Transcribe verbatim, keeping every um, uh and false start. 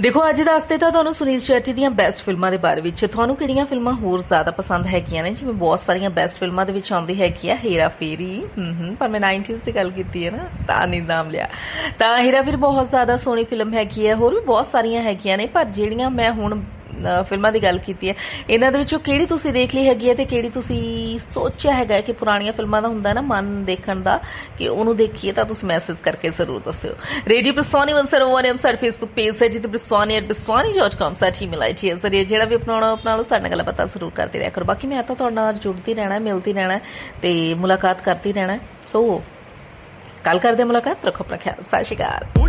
देखो अज दसते तो तुहानूं सुनील शेट्टी दी बेस्ट फिल्मां दे बारे विच तुहानूं किहड़ियां फिल्मां होर ज़्यादा पसंद हैगियां ने। जिवें बहुत सारियां बेस्ट फिल्मां दे विच आउंदी हैगी आ हेरा फेरी, पर मैं नाइनटीज़ की गल कीती है ना तां नहीं नाम लिया। तां हेरा फेरी बहुत ज़्यादा सोहनी फिल्म हैगी है, होर भी बहुत सारियां हैगियां ने, पर जिहड़ियां मैं हुण फिल्मां दी गल कीती है इन्हां दे विचों किहड़ी तुसीं देख ली हैगी है ते किहड़ी तुसीं सोचिया हैगा कि पुराणियां फिल्मां दा हुंदा ना मन देखण दा कि उहनूं देखीए तां तुसीं मैसेज करके जरूर दस्सिओ। Radio Biswani one zero one M साडा फेसबुक पेज है जिते Biswani eight Biswani dot com sari email I D है जरिए जिहड़ा भी अपनाउणा अपना लो साडे नाल गल्लबात जरूर करते रहा करो। बाकी मैं तां तुहाडे नाल जुड़दी रहना, मिलती रहना ते मुलाकात करती रहना। सो कल करदे मुलाकात, रखो अपना ख्याल, सत श्री अकाल।